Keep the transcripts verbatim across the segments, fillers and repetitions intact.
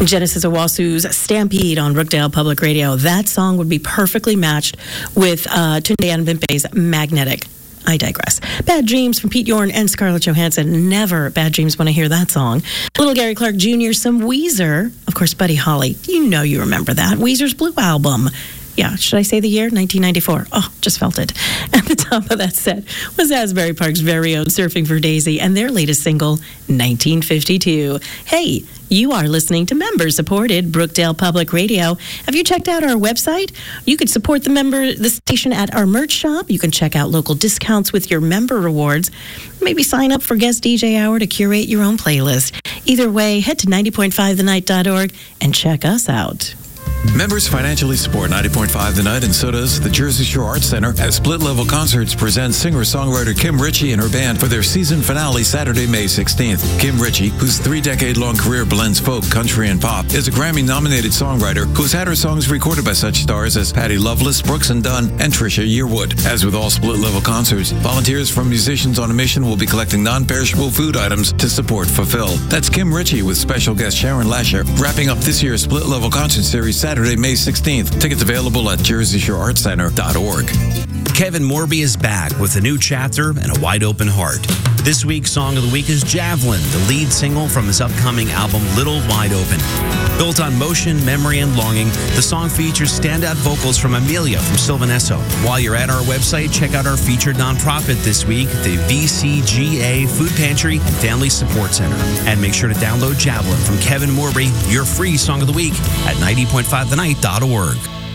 Genesis Owasu's Stampede on Brookdale Public Radio. That song would be perfectly matched with uh, Tunde Adebimpe's Magnetic. I digress. Bad Dreams from Pete Yorn and Scarlett Johansson. Never bad dreams when I hear that song. Little Gary Clark Junior, some Weezer. Of course, Buddy Holly. You know you remember that. Weezer's Blue Album. Yeah, should I say the year? nineteen ninety-four. Oh, just felt it. At the top of that set was Asbury Park's very own Surfing for Daisy and their latest single, nineteen fifty-two. Hey, you are listening to member-supported Brookdale Public Radio. Have you checked out our website? You could support the member, the station at our merch shop. You can check out local discounts with your member rewards. Maybe sign up for Guest D J Hour to curate your own playlist. Either way, head to ninety point five the night dot org and check us out. Members financially support ninety point five The Night, and so does the Jersey Shore Arts Center as Split Level Concerts presents singer-songwriter Kim Ritchie and her band for their season finale Saturday, May sixteenth. Kim Ritchie, whose three-decade-long career blends folk, country, and pop, is a Grammy-nominated songwriter who's had her songs recorded by such stars as Patti Loveless, Brooks and Dunn, and Trisha Yearwood. As with all Split Level concerts, volunteers from Musicians on a Mission will be collecting non-perishable food items to support Fulfill. That's Kim Ritchie with special guest Sharon Lasher, wrapping up this year's Split Level Concert Series Saturday, May sixteenth. Tickets available at jersey shore arts center dot org. Kevin Morby is back with a new chapter and a wide open heart. This week's Song of the Week is Javelin, the lead single from his upcoming album Little Wide Open. Built on motion, memory, and longing, the song features standout vocals from Amelia from Sylvanesso. While you're at our website, check out our featured nonprofit this week, the V C G A Food Pantry and Family Support Center. And make sure to download Javelin from Kevin Morby, your free Song of the Week, at ninety point five the night dot org.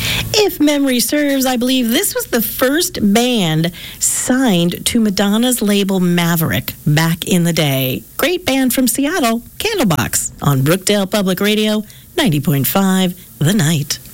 If memory serves, I believe this was the first band signed to Madonna's label Maverick back in the day. Great band from Seattle, Candlebox, on Brookdale Public Radio, ninety point five The Night.